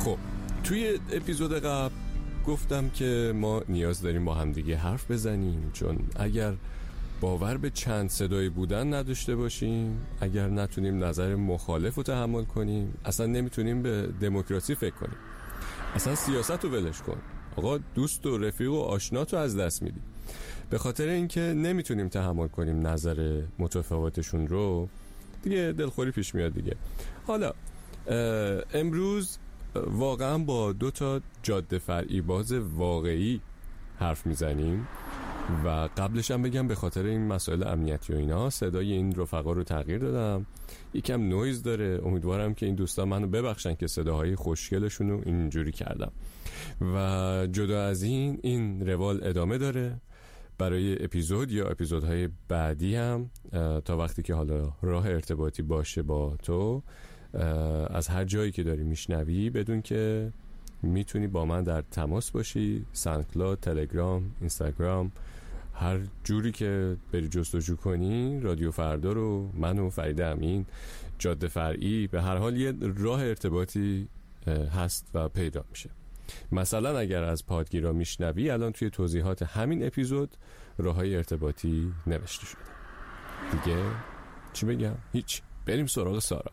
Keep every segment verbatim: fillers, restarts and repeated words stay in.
خب توی اپیزود قبل گفتم که ما نیاز داریم با همدیگه حرف بزنیم، چون اگر باور به چند صدایی بودن نداشته باشیم، اگر نتونیم نظر مخالف رو تحمل کنیم، اصلا نمیتونیم به دموکراسی فکر کنیم. اصلا سیاست رو ولش کن، آقا دوست و رفیق و آشنات رو از دست میدی. به خاطر اینکه نمیتونیم تحمل کنیم نظر متفاوتشون رو، دیگه دلخوری پیش میاد دیگه. حالا امروز واقعا با دو تا جاده فرعی باز واقعی حرف میزنیم و قبلش هم بگم به خاطر این مسائل امنیتی و اینا صدای این رفقا رو تغییر دادم، یکم نویز داره. امیدوارم که این دوستان منو ببخشن که صداهای خوشگلشون رو اینجوری کردم. و جدا از این این روال ادامه داره برای اپیزود یا اپیزودهای بعدی هم، تا وقتی که حالا راه ارتباطی باشه با تو، از هر جایی که داری میشنوی بدون که میتونی با من در تماس باشی. ساندکلاود، تلگرام، اینستاگرام، هر جوری که بری جستجو کنی رادیو فردا رو، من و فرید امین، جاده فرعی، به هر حال یه راه ارتباطی هست و پیدا میشه. مثلا اگر از پادگیرا میشنوی، الان توی توضیحات همین اپیزود راههای ارتباطی نوشته شده. دیگه چی بگم؟ هیچ، بریم سراغ سارا.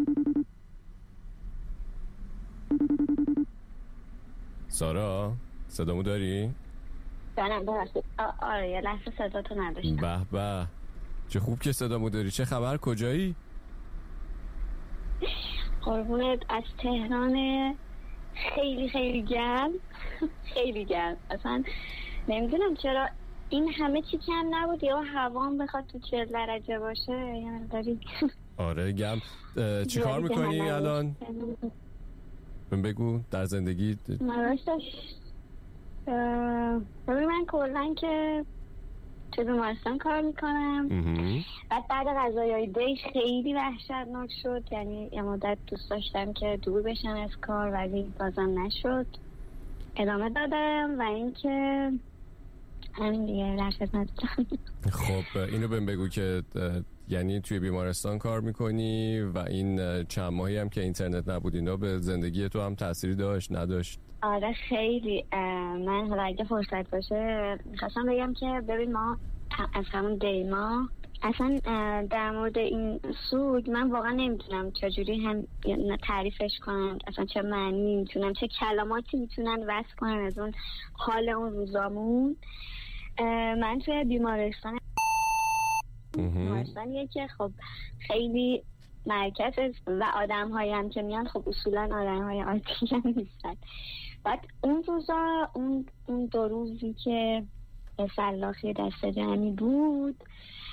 سارا صدامو داری؟ دارم ببخشید. آره یه لحظه صداتو نداشتم. به به، چه خوب که صدامو داری. چه خبر؟ کجایی؟ قربونت، از تهران. خیلی خیلی گرم. خیلی گرم، اصلا نمیدونم چرا این همه چی کم نبود یا هوام بخواد تو چهل درجه باشه. یعنی داری آره گرم. چی کار میکنی الان؟ من بگو در زندگی. ببین من کلن که تو بیمارستان کار میکنم. بعد بعد غذای دی خیلی وحشتناک شد، یعنی یه مدت دوست داشتم که دور بشم از کار ولی بازم نشد، ادامه دادم و اینکه همین دیگه در خدمتتم. خب اینو بهم بگو که یعنی توی بیمارستان کار میکنی و این چند ماهی هم که اینترنت نبود اینا به زندگی تو هم تأثیری داشت نداشت؟ آره خیلی. من حالا اگه فرصت باشه میخواستم بگم که ببین ما از همون دیما اصلا در مورد این سوگ من واقعا نمیتونم چجوری هم تعریفش کنم، اصلا چه معنی میتونم، چه کلماتی میتونن وصف کنن از اون حال اون روزامون. من توی بیمارستان بیمارستانیه که خب خیلی مرکز و آدم هایی هم که میان خب اصولا آدم های عادی هم نیستن. بعد اون روزا اون, اون دو روزی که سلاخی دست جمعی بود،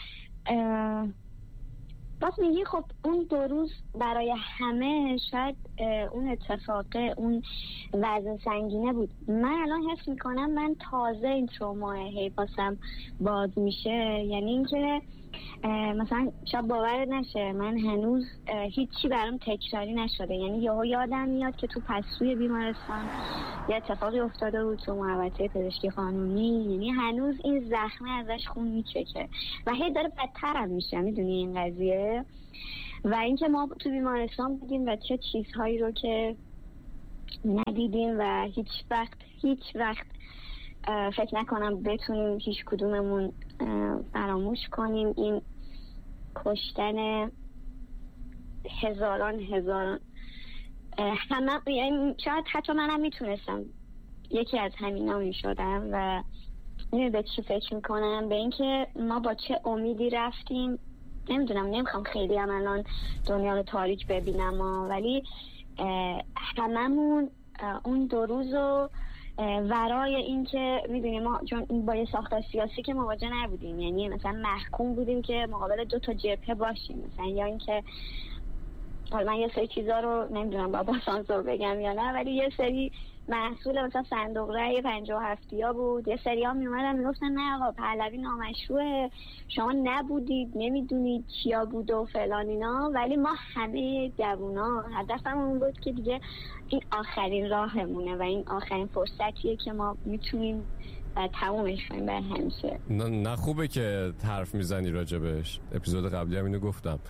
باز میگی خب اون دو روز برای همه شاید اون اتفاقه، اون وزن سنگینه بود. من الان حس میکنم من تازه این تروماه هی باسم باز میشه، یعنی اینکه مثلا شاید باور نشه من هنوز هیچی برام تکراری نشده. یعنی یهو یادم میاد که تو پستوی بیمارستان یه اتفاقی افتاده بود تو محوطه پزشکی قانونی، یعنی هنوز این زخمه ازش خون میچکه و هی داره بدتر هم میشه، میدونی این قضیه. و اینکه ما تو بیمارستان بودیم و چه چیزهایی رو که ندیدیم و هیچ وقت هیچ وقت فکر نکنم بتونیم هیچ کدوممون فراموش کنیم. این کشتن هزاران هزاران همه، یعنی شاید حتی منم میتونستم یکی از همینا میشدم. و به چی فکر میکنم؟ به اینکه ما با چه امیدی رفتیم. نمیدونم، نمیخوام خیلی هم الان دنیا رو تاریک ببینم ها، ولی هممون اون دو روزو ورای این که میدونی ما چون با یه ساختار سیاسی که مواجه نبودیم، یعنی مثلا محکوم بودیم که مقابل دو تا جبهه باشیم، مثلا یا اینکه حالا من یه سری چیزا رو نمیدونم با با سانسور بگم یا نه، ولی یه سری محصول مثلا صندوق رأی پنجاه و هفتیا بود، یه سری ها میومدن میگفتن نه آقا پهلوی نامشروعه، شما نبودید نمیدونید چیا بود و فلان اینا. ولی ما همه جوونا هدفمون بود که دیگه این آخرین راهمونه و این آخرین فرصتیه که ما میتونیم تمومش کنیم بر همیشه. نه, نه خوبه که حرف میزنی راجبش. اپیزود قبلی هم اینو گفتم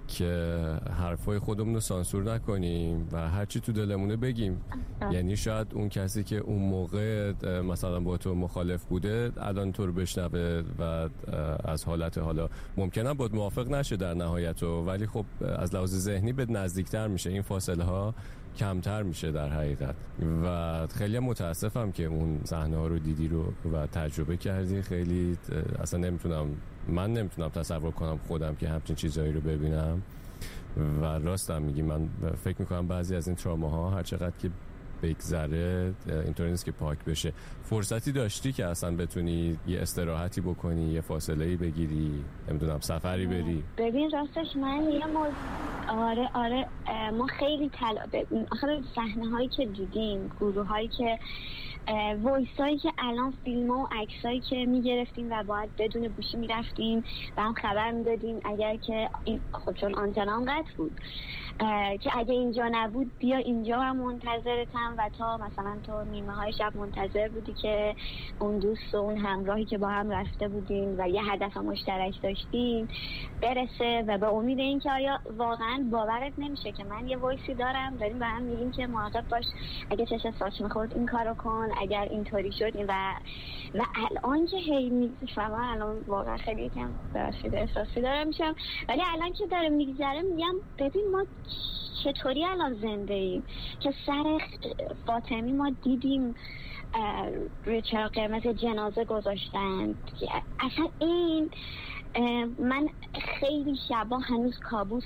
که حرفای خودمون رو سانسور نکنیم و هرچی تو دلمونه بگیم. یعنی شاید اون کسی که اون موقع مثلا با تو مخالف بوده الان تو رو بشنوه و از حالت حالا ممکنه باید موافق نشه در نهایت، ولی خب از لحاظ ذهنی به نزدیکتر میشه، این فاصله ها کمتر میشه در حقیقت. و خیلی متاسفم که اون صحنه ها رو دیدی رو و تجربه کردی. خیلی اصلا نمیتونم من نمیتونم تصور کنم خودم که همچین چیزایی رو ببینم و راستم میگی من فکر میکنم بعضی از این تراماها هر چقدر که بگذره اینطوری نیست که پاک بشه. فرصتی داشتی که اصلا بتونی یه استراحتی بکنی، یه فاصله‌ای بگیری، نمیدونم سفری بری؟ ببین راستش من یه موز... آره آره ما خیلی تل... آخه صحنه هایی که دیدیم، گروه هایی که وایس هایی که الان فیلم و عکس هایی که میگرفتیم و باید بدون گوشی میرفتیم و هم خبر میدادیم اگر که خب چون آنتنام قطع بود که اگه اینجا نبود بیا اینجا هم منتظرتم و تا مثلا تو نیمه های شب منتظر بودی که اون دوست و اون همراهی که با هم رفته بودیم و یه هدف مشترک داشتیم برسه و به امید این که آیا واقعا باورت نمیشه که من یه وایسی دارم داریم به هم میگیم که مراقب باش اگه چش ساچ میخورد این کارو کن اگر اینطوری شد و و الان که هی میگذرم الان واقعا خیلی کم برسید احساسی دارم میشم، ولی الان که داره میگذره میگم ببین ما چطوری الان زنده ایم که سر فاطمی ما دیدیم روی چراغ قرمز جنازه گذاشتن. اصلا این من خیلی شبا هنوز کابوس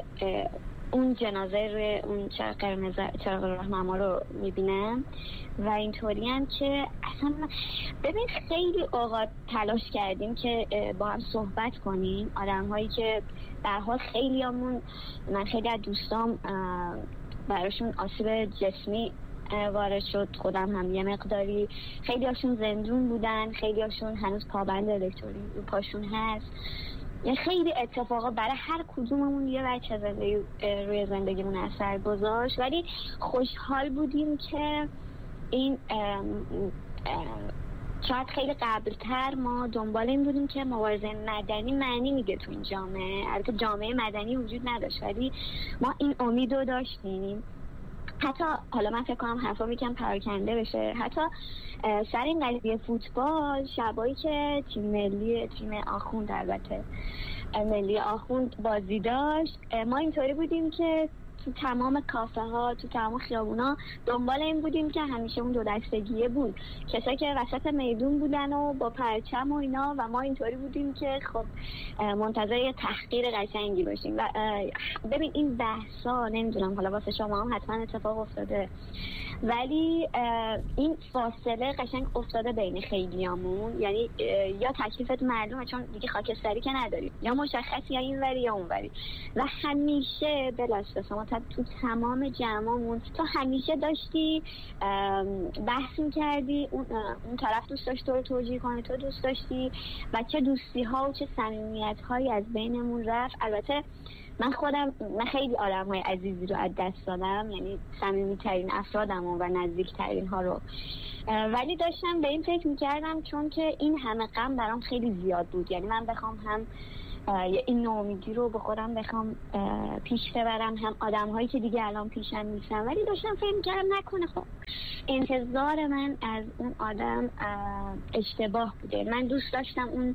اون جنازه روی اون چراغ قرمز چراغ راهنما رو میبینم و اینطوری هم که اصلا ببین خیلی اوقات تلاش کردیم که با هم صحبت کنیم، آدم هایی که در حال خیلی همون من خیلی از دوستام براشون آسیب جسمی وارد شد، خودم هم یه مقداری، خیلی هاشون زندون بودن، خیلی هاشون هنوز پابند الکترونی رو پاشون هست. یه خیلی اتفاقا برای هر کدوممون یه بچه زندگی روی زندگیمون اثر گذاشت، ولی خوشحال بودیم که این شاید خیلی قبلتر ما دنبال این بودیم که مبارزه مدنی معنی میده تو این جامعه. البته جامعه مدنی وجود نداشت ولی ما این امید رو داشتیم. حتی حالا من فکر کنم حرفا یکم پراکنده بشه، حتی سر این قضیه فوتبال شبایی که تیم ملی تیم آخوند البته ملی آخوند بازی داشت ما اینطوری بودیم که تو تمام کافه ها تو تمام خیابونا دنبال این بودیم که همیشه اون دو دستگیه بود، کسایی که وسط میدون بودن و با پرچم و اینا و ما اینطوری بودیم که خب منتظر یه تحقیر قشنگی باشیم. و ببین این بحثا نمیدونم حالا واسه شما هم حتما اتفاق افتاده، ولی این فاصله قشنگ افتاده بین خیلیامون، یعنی یا تکلیفت معلومه چون دیگه خاکستری که نداریم، یا مشخصی یا این وری یا اون وری و همیشه بلاسه ما تو تمام جمعمون تو همیشه داشتی بحث می‌کردی، اون اون طرف دوست داشت تو رو توجیه کنه، تو دوست داشتی و چه دوستی ها و چه صمیمیت هایی از بینمون رفت. البته من خودم من خیلی آدم های عزیزی رو از دست دادم، یعنی صمیمی ترین افرادم و نزدیک ترین ها رو، ولی داشتم به این فکر میکردم چون که این همه غم برام خیلی زیاد بود، یعنی من بخوام هم این ناامیدی رو به خودم بخوام پیش ببرم هم آدم هایی که دیگه الان پیشم نیستن، ولی داشتم فکر میکردم نکنه خب انتظار من از اون آدم اشتباه بوده. من دوست داشتم اون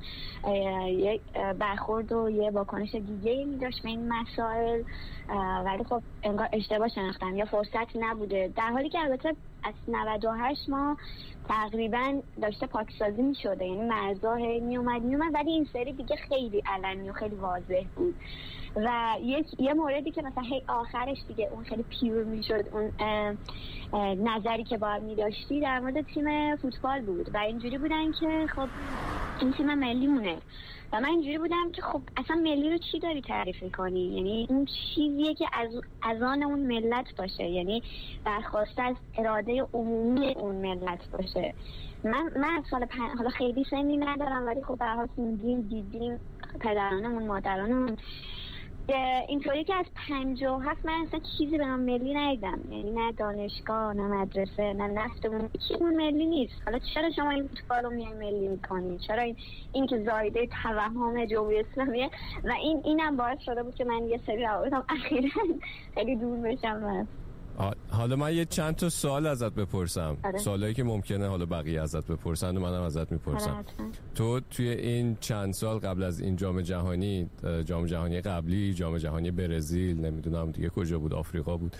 یک برخورد و یه واکنش دیگه می داشت به این مسائل، ولی خب انگار اشتباه شناختم یا فرصت نبوده، در حالی که البته از نود و هشت ما تقریبا داشته پاکسازی می شده، یعنی مرزا می اومد می اومد ولی این سری دیگه خیلی علنی و خیلی واضح بود. و یک یه موردی که مثلا هی آخرش دیگه اون خیلی پیور می شد، اون اه اه نظری که باید می داشتی در مورد تیم فوتبال بود و اینجوری بودن که خب این تیم ملی مونه و من اینجوری بودم که خب اصلا ملی رو چی داری تعریف می‌کنی، یعنی اون چیزیه که از از آن اون ملت باشه، یعنی برخواسته از اراده عمومی اون ملت باشه. من من از سال پن... حالا خیلی سنی ندارم ولی خب به هر حال دیدیم دیدیم پدرانمون مادرانمون اینطوری که از پنجاه و هفت من اصلا چیزی به نام ملی ندیدم، یعنی نه دانشگاه نه مدرسه نه نفتمون چیزمون ملی نیست. حالا چرا شما این فوتبال رو میای ملی میکنی؟ چرا این, این که زایده توهم جمهوری اسلامیه و این اینم باعث شده بود که من یه سری روابطم اخیراً خیلی دور بشم. حالا من یه چند تا سوال ازت بپرسم، آره. سوالایی که ممکنه حالا بقیه ازت بپرسن و منم ازت میپرسم. تو توی این چند سال قبل از این جام جهانی، جام جهانی قبلی، جام جهانی برزیل، نمیدونم دیگه کجا بود، آفریقا بود،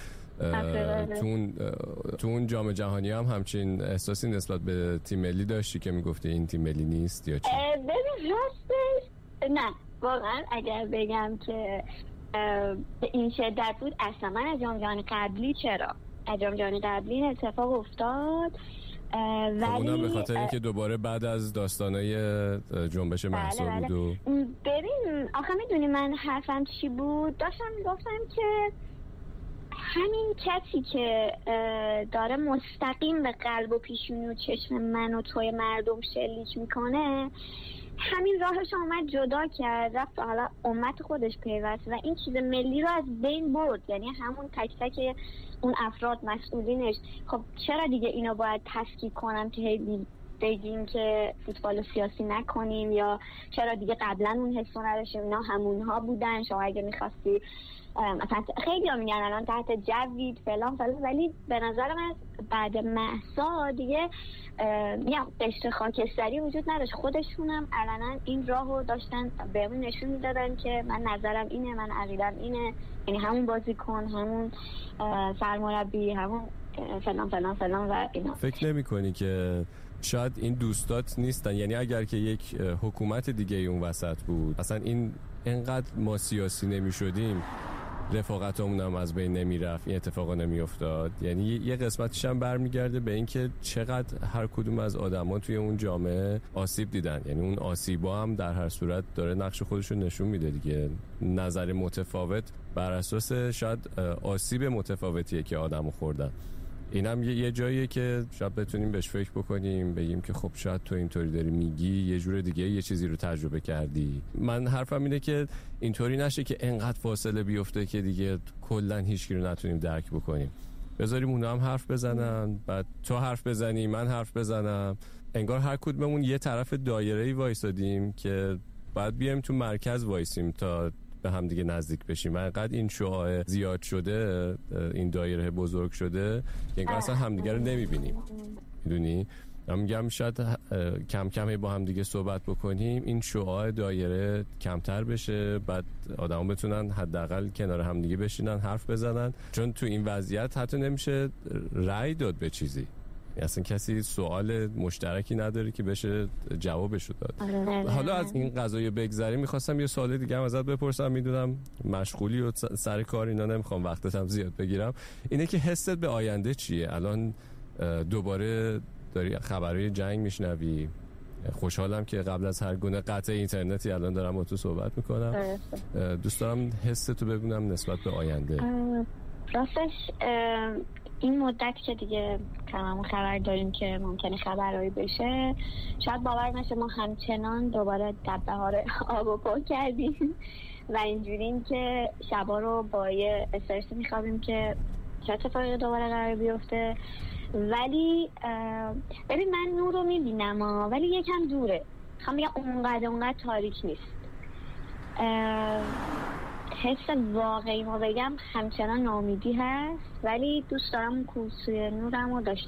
تو اون تو اون جام جهانی هم همچین احساسی نسبت به تیم ملی داشتی که میگفتی این تیم ملی نیست یا چی؟ ببین راستش نه، واقعا اگر بگم که به این شدت بود اصلا من از جام جهانی قبلی چرا از جام جهانی قبلی این اتفاق افتاد، ولی اونم به خاطر اینکه دوباره بعد از داستانای جنبش مهسا بله بله. بود و ببین آخه میدونی من حرفم چی بود؟ داشتم میگفتم که همین کسی که داره مستقیم به قلب و پیشونی و چشم من و توی مردم شلیک میکنه، همین راهش اومد جدا کرد، رفت حالا امت خودش پیوست و این چیز ملی رو از بین برد. یعنی همون تک تک اون افراد مسئولینش. خب چرا دیگه اینا باید تفکیک کنم که هی بگیم که فوتبال سیاسی نکنیم، یا چرا دیگه قبلا اون حسو نداشتیم؟ اینا همونها بودن. شما اگه میخواستی مثلا خیلی ها میگن الان تحت جوید فلان فلان، ولی به نظر من بعد مهسا دیگه میگم قشر خاکستری وجود نداشت. خودشونم علنا این راهو داشتن بهمون نشون میدادن که من نظرم اینه، من عقیدم اینه، یعنی همون بازیکن، همون سرمربی، همون فلان فلان فلان و اینا. فکر نمی کنی که شاید این دوستات نیستن؟ یعنی اگر که یک حکومت دیگه اون وسط بود، اصلا این اینقدر ما سیاسی نمی شدیم، رفاقتمون هم از بین نمی رفت، این اتفاقا نمی افتاد. یعنی یه قسمتش هم برمیگرده به این که چقدر هر کدوم از آدما توی اون جامعه آسیب دیدن. یعنی اون آسیبا هم در هر صورت داره نقش خودش رو نشون میده دیگه. نظر متفاوت بر اساس شاید آسیب متفاوتیه که آدمو خوردن. اینم یه, یه جاییه که شاید بتونیم بهش فکر بکنیم، بگیم که خب شاید تو اینطوری داری میگی، یه جور دیگه یه چیزی رو تجربه کردی. من حرفم اینه که اینطوری نشه که انقدر فاصله بیفته که دیگه کلا هیچکی رو نتونیم درک بکنیم. بذاریم اونا هم حرف بزنن، بعد تو حرف بزنی، من حرف بزنم، انگار هر کدوممون یه طرف دایره‌ای وایسادیم که بعد بیایم تو مرکز وایسیم تا به هم دیگه نزدیک بشیم. انقدر این شعاع زیاد شده، این دایره بزرگ شده که انگار اصلا همدیگه رو نمیبینیم. میدونی؟ من میگم شاید کم کم با هم دیگه صحبت بکنیم، این شعاع دایره کمتر بشه، بعد آدما بتونن حداقل کنار هم دیگه بشینن حرف بزنن. چون تو این وضعیت حتی نمیشه رأی داد به چیزی، اصلا کسی سوال مشترکی نداره که بشه جوابشو داد. حالا از این قضايا بگذریم، میخواستم یه سوال دیگه هم ازت بپرسم. میدونم مشغولی و سر کار اینا، نمیخوام وقتت هم زیاد بگیرم. اینه که حست به آینده چیه؟ الان دوباره داری خبرهای جنگ میشنوی، خوشحالم که قبل از هر گونه قطع اینترنتی الان دارم با تو صحبت میکنم. دوست دارم حستو ببینم نسبت به آینده. راستش این مدت که دیگه تمام خبر داریم که ممکنه خبرهایی بشه، شاید باور نشه ما همچنان دوباره دبه ها رو آب و پر کردیم و اینجوریم که شبا رو با یه استرس میخوابیم که چه اتفاقی دوباره قرار بیفته. ولی ببین من نور رو میبینم ها، ولی یکم دوره. خواهم بگم اونقدر اونقدر تاریک نیست. حس واقعی ما بگم همچنان ناامیدی هست، ولی دوست دارم اون کوسوی نورم رو داشته